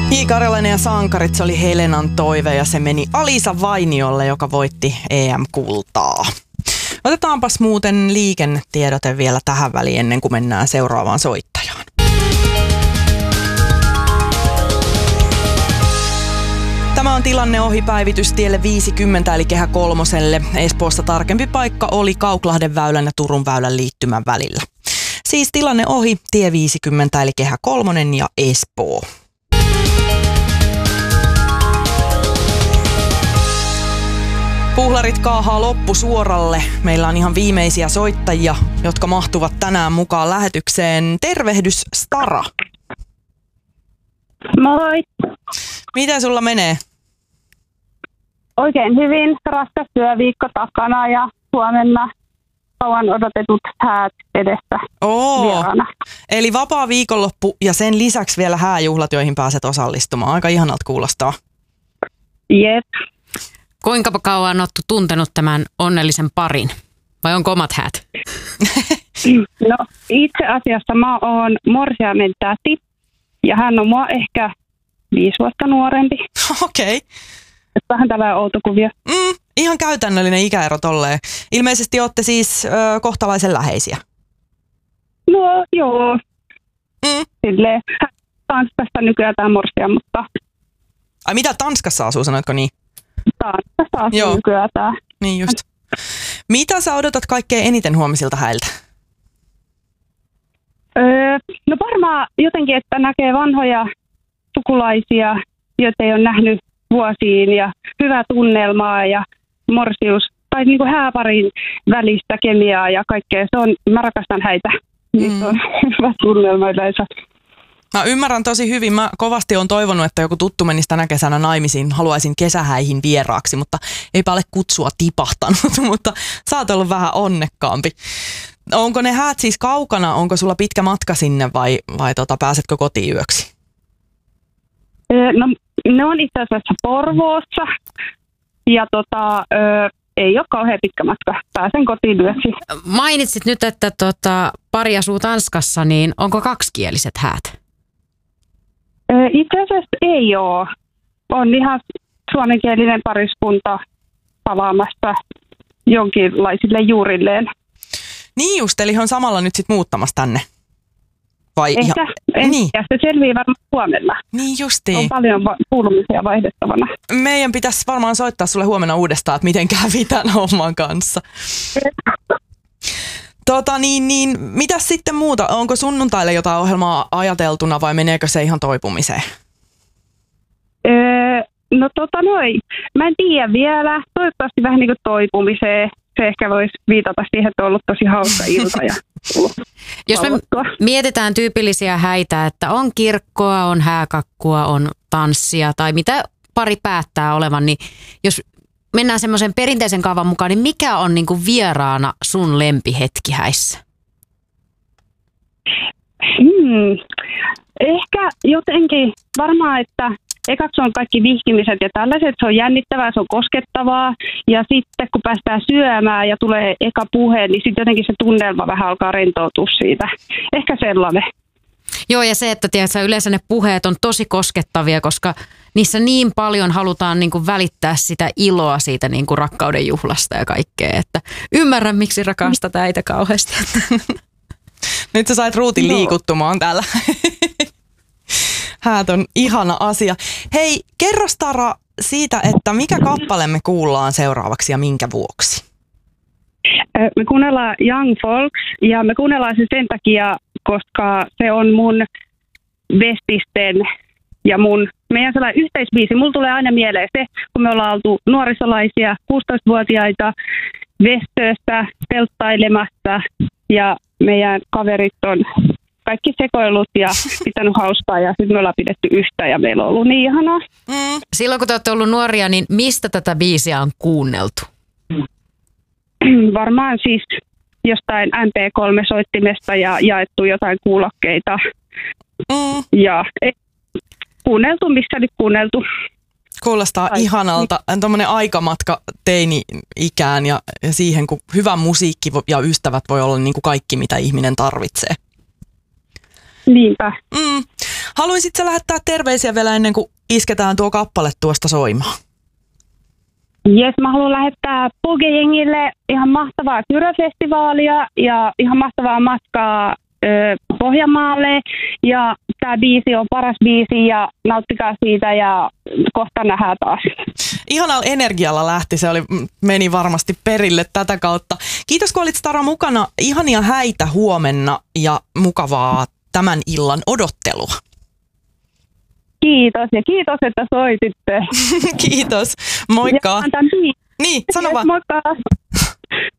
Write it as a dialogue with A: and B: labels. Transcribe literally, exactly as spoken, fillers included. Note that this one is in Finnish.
A: J. Karjalainen ja Sankarit, se oli Helenan toive ja se meni Alisa Vainiolle, joka voitti E M-kultaa. Otetaanpas muuten liikennetiedote vielä tähän väliin ennen kuin mennään seuraavaan soittajaan. Tämä on tilanne ohi päivitystielle viisikymmentä eli Kehä kolmoselle. Espoossa tarkempi paikka oli Kauklahden väylän ja Turun väylän liittymän välillä. Siis tilanne ohi tie viisikymmentä eli Kehä kolmonen ja Espoo. Puhlarit kaahaa loppusuoralle. Meillä on ihan viimeisiä soittajia, jotka mahtuvat tänään mukaan lähetykseen. Tervehdys Stara.
B: Moi.
A: Miten sulla menee?
B: Oikein hyvin. Raskas työviikko takana ja huomenna kauan odotetut häät edessä
A: Oo.
B: vieraana.
A: Eli vapaa viikonloppu ja sen lisäksi vielä hääjuhlat, joihin pääset osallistumaan. Aika ihanalta kuulostaa.
B: Jep.
C: Kuinka kauan olet tuntenut tämän onnellisen parin? Vai onko omat häät?
B: No itse asiassa mä oon morsiamen täti ja hän on mua ehkä viisi vuotta nuorempi.
A: Okei. Okay.
B: Vähän tällainen outo kuvio.
A: Mm, ihan käytännöllinen ikäero tolleen. Ilmeisesti olette siis ö, kohtalaisen läheisiä.
B: No joo.
A: Mm.
B: Silleen. Tanskasta nykyään tämä morsian, mutta...
A: Ai mitä Tanskassa asuu, sanoitko niin?
B: Tanskasta asuu
A: Joo.
B: nykyään tämä.
A: Niin just. Mitä sä odotat kaikkein eniten huomisilta häiltä?
B: Öö, no varmaan jotenkin, että näkee vanhoja sukulaisia, joita ei ole nähnyt vuosiin ja hyvää tunnelmaa ja morsius tai niin kuin hääparin välistä kemiaa ja kaikkea. Se on, mä rakastan häitä. Mm. Niissä on hyvä tunnelma yleensä.
A: Mä ymmärrän tosi hyvin. Mä kovasti olen toivonut, että joku tuttu menisi tänä kesänä naimisiin. Haluaisin kesähäihin vieraaksi, mutta eipä ole kutsua tipahtanut. Mutta sä oot ollut vähän onnekkaampi. Onko ne häät siis kaukana? Onko sulla pitkä matka sinne vai, vai tota, pääsetkö kotiin yöksi?
B: No ne on itse asiassa Porvoossa ja tota, ö, ei ole kauhean pitkä matka. Pääsen kotiin yöksi.
C: Mainitsit nyt, että tota, pari asuu Tanskassa, niin onko kaksikieliset häät?
B: Itse asiassa ei ole. On ihan suomenkielinen pariskunta palaamassa jonkinlaisille juurilleen.
A: Niin just, eli he on samalla nyt sit muuttamassa tänne. Vai
B: Ehkä,
A: ihan...
B: en
A: niin.
B: tiedä, se selviää varmaan huomenna.
A: Niin justiin.
B: On paljon va- kuulumisia vaihdettavana.
A: Meidän pitäisi varmaan soittaa sulle huomenna uudestaan, että miten kävi tämän homman kanssa. Tota niin, niin, mitäs sitten muuta? Onko sunnuntaille jotain ohjelmaa ajateltuna vai meneekö se ihan toipumiseen?
B: Öö, no tota noin, mä en tiedä vielä. Toivottavasti vähän niin kuin toipumiseen. Se ehkä voisi viitata siihen, että on ollut tosi hauska ilta. Ja
C: jos me mietitään tyypillisiä häitä, että on kirkkoa, on hääkakkua, on tanssia tai mitä pari päättää olevan, niin jos mennään semmoisen perinteisen kaavan mukaan, niin mikä on niin kuin vieraana sun lempihetki häissä?
B: Hmm. Ehkä jotenkin varmaan, että ekaksi on kaikki vihkimiset ja tällaiset, se on jännittävää, se on koskettavaa ja sitten kun päästään syömään ja tulee eka puhe, niin sitten jotenkin se tunnelma vähän alkaa rentoutua siitä. Ehkä sellainen.
C: Joo, ja se, että tiedätkö, yleensä ne puheet on tosi koskettavia, koska niissä niin paljon halutaan niin kuin välittää sitä iloa siitä niin kuin rakkauden juhlasta ja kaikkea. Että ymmärrän, miksi rakastat äitä kauheasti.
A: Nyt sä sait ruutin liikuttumaan täällä. Häät on ihana asia. Hei, kerro Stara siitä, että mikä kappale me kuullaan seuraavaksi ja minkä vuoksi?
B: Me kuunnellaan Young Folks ja me kuunnellaan se sen takia, koska se on mun bestisten ja mun, meidän sellainen yhteisbiisi. Mulla tulee aina mieleen se, kun me ollaan oltu nuorisolaisia, kuusitoistavuotiaita Vestöössä telttailemassa ja meidän kaverit on kaikki sekoillut ja pitänyt hauskaa ja sitten me ollaan pidetty yhtä ja meillä on ollut niin ihanaa.
C: Mm. Silloin kun te olette ollut nuoria, niin mistä tätä biisiä on kuunneltu?
B: Varmaan siis jostain M P kolme -soittimesta ja jaettu jotain kuulokkeita. Mm. Ja kuunneltu, missä nyt kuunneltu.
A: Kuulostaa Ai. ihanalta. Tuommoinen aikamatka teini-ikään ja, ja siihen, kun hyvä musiikki ja ystävät voi olla niin kuin kaikki, mitä ihminen tarvitsee.
B: Niinpä.
A: Mm. Haluaisit sä lähettää terveisiä vielä ennen kuin isketään tuo kappale tuosta soimaan?
B: Jes, mä haluan lähettää Poge-jengille ihan mahtavaa Kyrö-festivaalia ja ihan mahtavaa matkaa ö, Pohjanmaalle. Ja tää biisi on paras biisi ja nauttikaa siitä ja kohta nähdään taas.
A: Ihanalla energialla lähti, se oli, meni varmasti perille tätä kautta. Kiitos kun olit Stara mukana. Ihania häitä huomenna ja mukavaa tämän illan odottelua.
B: Kiitos ja kiitos, että soititte.
A: Kiitos. Moikka.
B: Ja
A: niin, sano
B: yes,
A: vaan.
B: moikka.